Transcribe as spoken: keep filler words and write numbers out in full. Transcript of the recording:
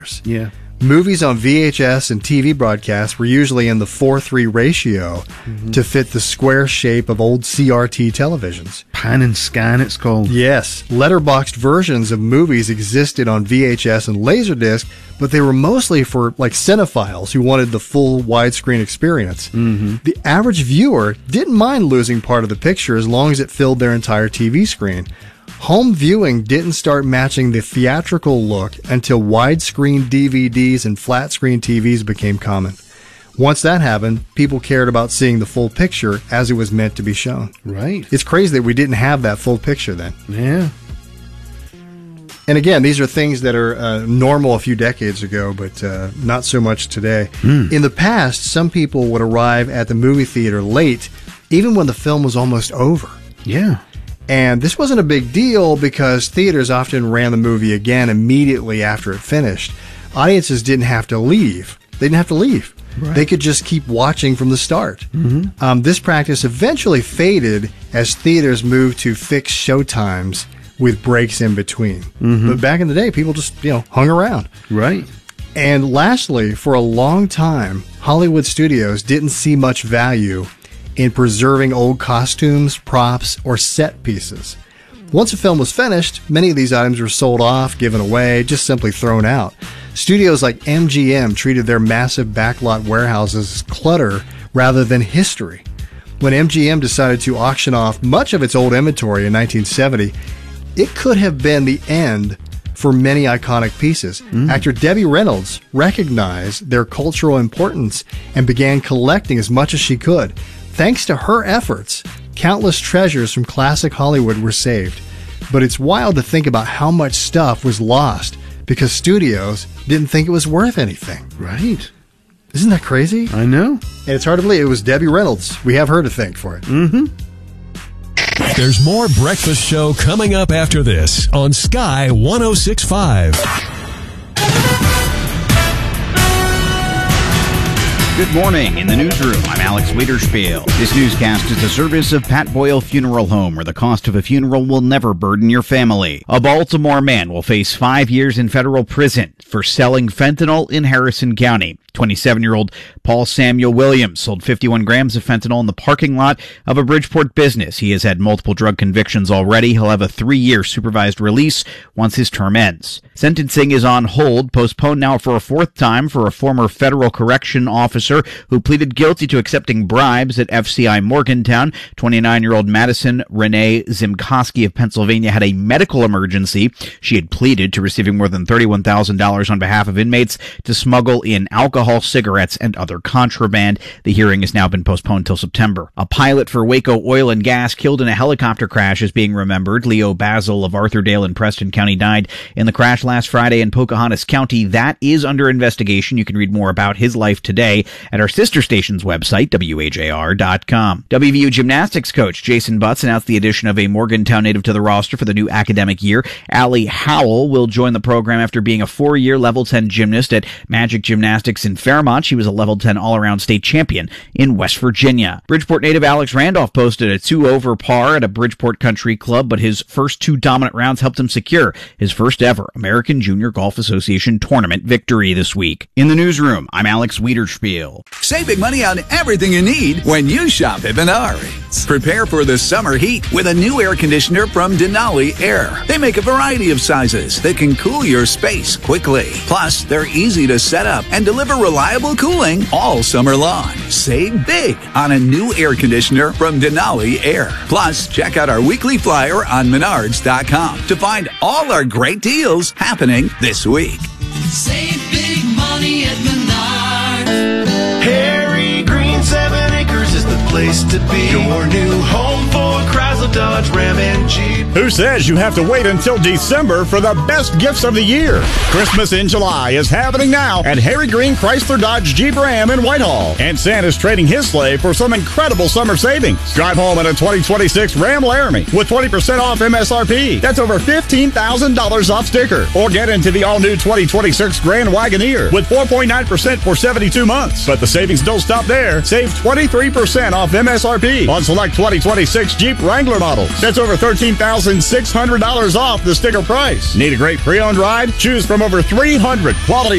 Yeah. Movies on V H S and T V broadcasts were usually in the four three ratio mm-hmm. to fit the square shape of old C R T televisions. Pan and scan, it's called. Yes. Letterboxed versions of movies existed on V H S and Laserdisc, but they were mostly for like cinephiles who wanted the full widescreen experience. Mm-hmm. The average viewer didn't mind losing part of the picture as long as it filled their entire T V screen. Home viewing didn't start matching the theatrical look until widescreen D V Ds and flat-screen T Vs became common. Once that happened, people cared about seeing the full picture as it was meant to be shown. Right. It's crazy that we didn't have that full picture then. Yeah. And again, these are things that are uh, normal a few decades ago, but uh, not so much today. Mm. In the past, some people would arrive at the movie theater late, even when the film was almost over. Yeah. And this wasn't a big deal because theaters often ran the movie again immediately after it finished. Audiences didn't have to leave. They didn't have to leave. Right. They could just keep watching from the start. Mm-hmm. Um, this practice eventually faded as theaters moved to fixed showtimes with breaks in between. Mm-hmm. But back in the day, people just, you know, hung around. Right. And lastly, for a long time, Hollywood studios didn't see much value in preserving old costumes, props, or set pieces. Once a film was finished, many of these items were sold off, given away, just simply thrown out. Studios like M G M treated their massive backlot warehouses as clutter rather than history. When M G M decided to auction off much of its old inventory in nineteen seventy, it could have been the end for many iconic pieces. Mm. Actor Debbie Reynolds recognized their cultural importance and began collecting as much as she could. Thanks to her efforts, countless treasures from classic Hollywood were saved. But it's wild to think about how much stuff was lost because studios didn't think it was worth anything. Right. Isn't that crazy? I know. And it's hard to believe it was Debbie Reynolds. We have her to thank for it. Mm-hmm. There's more Breakfast Show coming up after this on Sky one oh six point five. Good morning. In the newsroom, I'm Alex Wiederspiel. This newscast is a service of Pat Boyle Funeral Home, where the cost of a funeral will never burden your family. A Baltimore man will face five years in federal prison for selling fentanyl in Harrison County. twenty-seven-year-old Paul Samuel Williams sold fifty-one grams of fentanyl in the parking lot of a Bridgeport business. He has had multiple drug convictions already. He'll have a three-year supervised release once his term ends. Sentencing is on hold, postponed now for a fourth time for a former federal correction officer who pleaded guilty to accepting bribes at F C I Morgantown. twenty-nine-year-old Madison Renee Zimkoski of Pennsylvania had a medical emergency. She had pleaded to receiving more than thirty-one thousand dollars on behalf of inmates to smuggle in alcohol, cigarettes, and other contraband. The hearing has now been postponed till September. A pilot for Waco Oil and Gas killed in a helicopter crash is being remembered. Leo Basil of Arthurdale in Preston County died in the crash last Friday in Pocahontas County. That is under investigation. You can read more about his life today at our sister station's website, W H A R dot com. W V U gymnastics coach Jason Butts announced the addition of a Morgantown native to the roster for the new academic year. Allie Howell will join the program after being a four-year level ten gymnast at Magic Gymnastics in Fairmont. She was a level ten all-around state champion in West Virginia. Bridgeport native Alex Randolph posted a two over par at a Bridgeport Country Club, but his first two dominant rounds helped him secure his first ever American Junior Golf Association tournament victory this week. In the newsroom, I'm Alex Wiederspiel. Save big money on everything you need when you shop at Menards. Prepare for the summer heat with a new air conditioner from Denali Air. They make a variety of sizes that can cool your space quickly. Plus, they're easy to set up and deliver reliable cooling all summer long. Save big on a new air conditioner from Denali Air. Plus, check out our weekly flyer on Menards dot com to find all our great deals happening this week. Save big money at Menards. Harry Green, seven acres is the place to be. Your new home for Chrysler, Dodge, Ram, and Jeep. Who says you have to wait until December for the best gifts of the year? Christmas in July is happening now at Harry Green Chrysler Dodge Jeep Ram in Whitehall. And Santa's trading his sleigh for some incredible summer savings. Drive home in a twenty twenty-six Ram Laramie with twenty percent off M S R P. That's over fifteen thousand dollars off sticker. Or get into the all-new twenty twenty-six Grand Wagoneer with four point nine percent for seventy-two months. But the savings don't stop there. Save twenty-three percent off M S R P on select twenty twenty-six Jeep Wrangler models. That's over thirteen thousand six hundred dollars off the sticker price. Need a great pre-owned ride? Choose from over three hundred quality